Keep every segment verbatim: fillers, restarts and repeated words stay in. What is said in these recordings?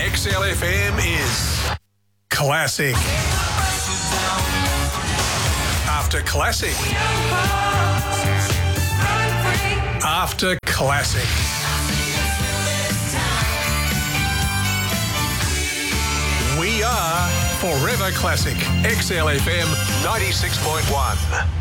X L F M is classic. After classic. After classic. We are Forever Classic. X L F M ninety-six point one.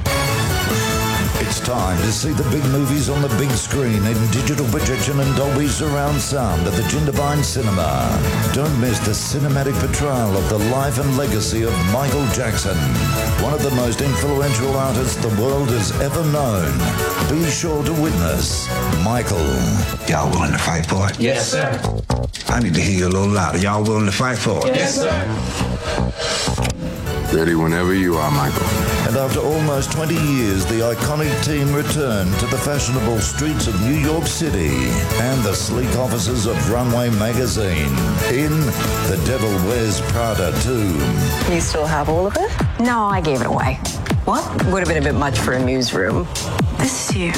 It's time to see the big movies on the big screen in digital projection and Dolby surround sound at the Jindabyne Cinema. Don't miss the cinematic portrayal of the life and legacy of Michael Jackson, one of the most influential artists the world has ever known. Be sure to witness Michael. Y'all willing to fight for it? Yes, sir. I need to hear you a little louder. Y'all willing to fight for it? Yes, sir. Ready whenever you are, Michael. And after almost twenty years, the iconic team returned to the fashionable streets of New York City and the sleek offices of Runway Magazine in The Devil Wears Prada two. You still have all of it? No, I gave it away. What? Would have been a bit much for a newsroom. This is you.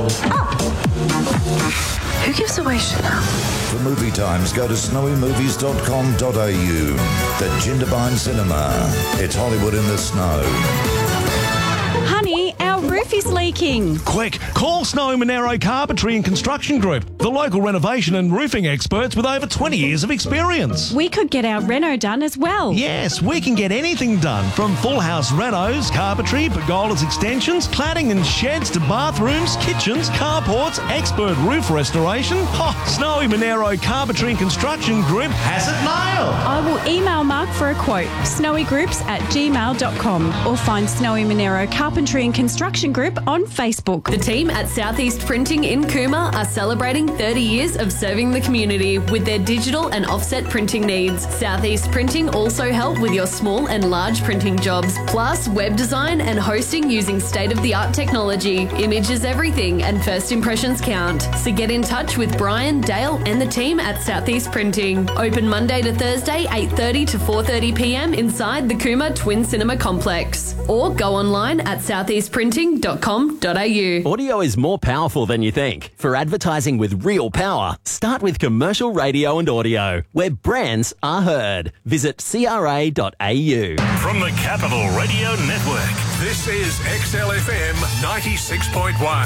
Oh. Who gives away Chanel? For movie times, go to snowy movies dot com dot a u. The Jindabyne Cinema. It's Hollywood in the snow. Honey, our roof is leaking. Quick, call Snowy Monero Carpentry and Construction Group, the local renovation and roofing experts with over twenty years of experience. We could get our reno done as well. Yes, we can get anything done, from full house renos, carpentry, pergolas extensions, cladding and sheds to bathrooms, kitchens, carports, expert roof restoration. Oh, Snowy Monero Carpentry and Construction Group has it nailed. I will email Mark for a quote, snowygroups at gmail dot com, or find Snowy Monero Carpentry and Construction Group on Facebook. The team at Southeast Printing in Cooma are celebrating thirty years of serving the community with their digital and offset printing needs. Southeast Printing also help with your small and large printing jobs, plus web design and hosting using state-of-the-art technology. Image is everything and first impressions count. So get in touch with Brian, Dale and the team at Southeast Printing. Open Monday to Thursday, eight thirty to four thirty p m inside the Cooma Twin Cinema Complex. Or go online at southeast printing dot com dot a u. Audio is more powerful than you think. For advertising with real power, start with commercial radio and audio, where brands are heard. Visit c r a dot a u. From the Capital Radio Network, this is X L F M ninety-six point one.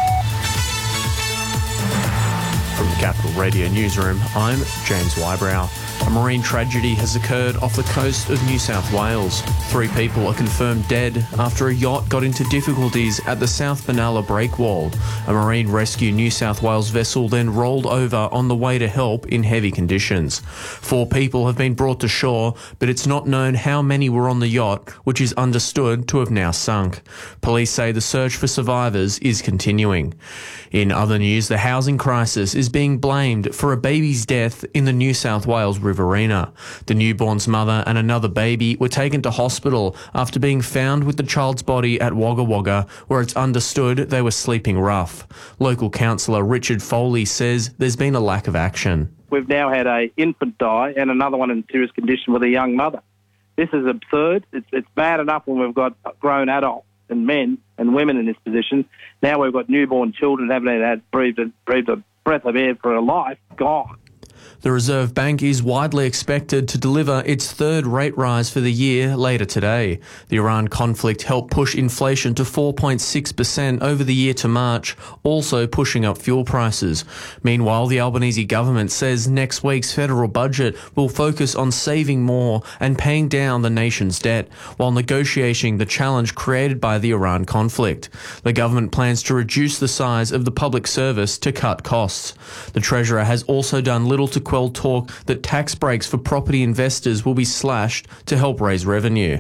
From the Capital Radio Newsroom, I'm James Wybrow. A marine tragedy has occurred off the coast of New South Wales. Three people are confirmed dead after a yacht got into difficulties at the South Benalla Breakwall. A Marine Rescue New South Wales vessel then rolled over on the way to help in heavy conditions. Four people have been brought to shore, but it's not known how many were on the yacht, which is understood to have now sunk. Police say the search for survivors is continuing. In other news, the housing crisis is being blamed for a baby's death in the New South Wales Riverina. The newborn's mother and another baby were taken to hospital after being found with the child's body at Wagga Wagga, where it's understood they were sleeping rough. Local councillor Richard Foley says there's been a lack of action. We've now had an infant die and another one in serious condition with a young mother. This is absurd. It's, it's bad enough when we've got grown adults and men and women in this position. Now we've got newborn children haven't had breathed a, breathed a breath of air for a life. Gone. The Reserve Bank is widely expected to deliver its third rate rise for the year later today. The Iran conflict helped push inflation to four point six percent over the year to March, also pushing up fuel prices. Meanwhile, the Albanese government says next week's federal budget will focus on saving more and paying down the nation's debt, while negotiating the challenge created by the Iran conflict. The government plans to reduce the size of the public service to cut costs. The Treasurer has also done little to quell talk that tax breaks for property investors will be slashed to help raise revenue.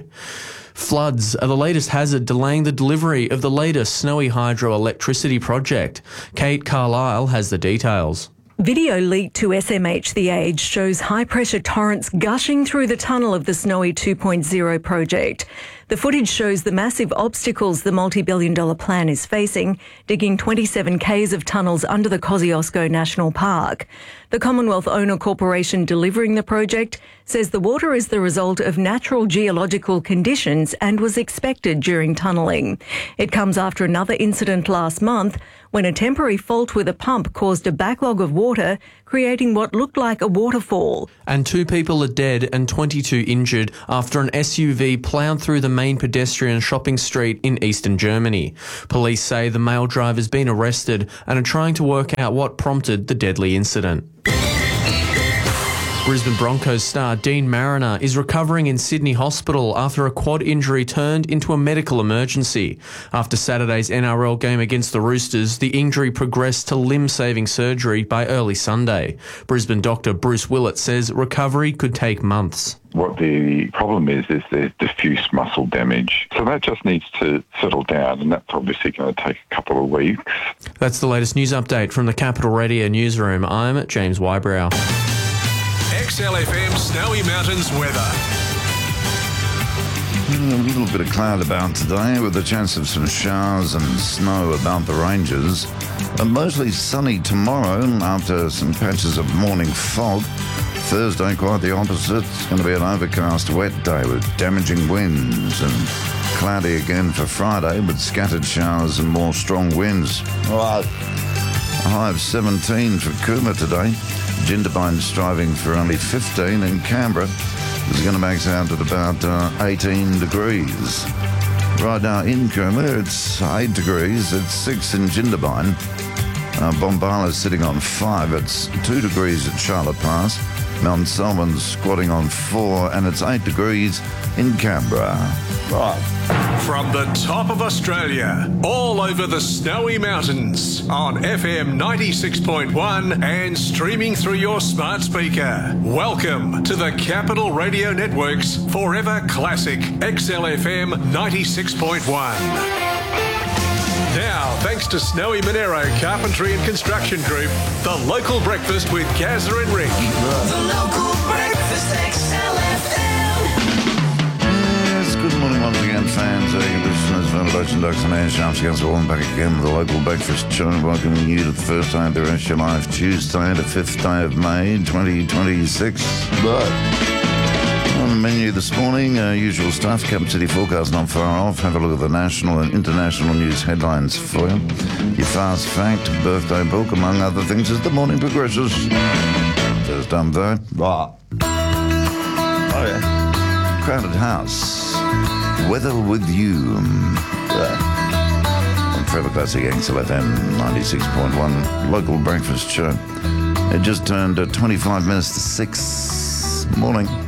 Floods are the latest hazard delaying the delivery of the latest Snowy hydroelectricity project. Kate Carlisle has the details. Video leaked to S M H The Age shows high-pressure torrents gushing through the tunnel of the Snowy two point oh project. The footage shows the massive obstacles the multi-billion dollar plan is facing, digging twenty-seven kays of tunnels under the Kosciuszko National Park. The Commonwealth Owner Corporation delivering the project says the water is the result of natural geological conditions and was expected during tunnelling. It comes after another incident last month when a temporary fault with a pump caused a backlog of water, creating what looked like a waterfall. And two people are dead and twenty-two injured after an S U V ploughed through the main pedestrian shopping street in eastern Germany. Police say the male driver's been arrested and are trying to work out what prompted the deadly incident. Brisbane Broncos star Dean Mariner is recovering in Sydney Hospital after a quad injury turned into a medical emergency. After Saturday's N R L game against the Roosters, the injury progressed to limb-saving surgery by early Sunday. Brisbane doctor Bruce Willett says recovery could take months. What the problem is, is there's diffuse muscle damage. So that just needs to settle down, and that's obviously going to take a couple of weeks. That's the latest news update from the Capital Radio newsroom. I'm James Wybrow. X L F M Snowy Mountains weather. A little bit of cloud about today with a chance of some showers and snow about the ranges. And mostly sunny tomorrow after some patches of morning fog. Thursday, quite the opposite. It's going to be an overcast, wet day with damaging winds, and cloudy again for Friday with scattered showers and more strong winds. All right. A high of seventeen for Cooma today. Jindabyne striving for only fifteen, and Canberra is going to max out at about uh, eighteen degrees. Right now in Cooma, it's eight degrees. It's six in Jindabyne. Uh, Bombala's sitting on five. It's two degrees at Charlotte Pass. Mount Selman's squatting on four, and it's eight degrees in Canberra. Right. From the top of Australia, all over the Snowy Mountains, on F M ninety-six point one and streaming through your smart speaker. Welcome to the Capital Radio Network's Forever Classic X L F M ninety-six point one. Now, thanks to Snowy Monero Carpentry and Construction Group, the local breakfast with Gazza and Rick. The local breakfast X L F M. Yes, good morning once again, fans, air conditioners, ventilation ducts and air shafts. Gazza Warren back again with the local breakfast show, welcoming you to the first day of the rest of your life, Tuesday, the fifth day of May, twenty twenty-six. But on the menu this morning, uh, usual stuff, Capital City forecast not far off. Have a look at the national and international news headlines for you. Your fast fact, birthday book, among other things, as the morning progresses. First time though. Ah. Oh yeah. Crowded House. Weather with you. Yeah. On Forever Classic X L F M ninety-six point one, local breakfast show. It just turned uh, twenty-five minutes to six. Morning.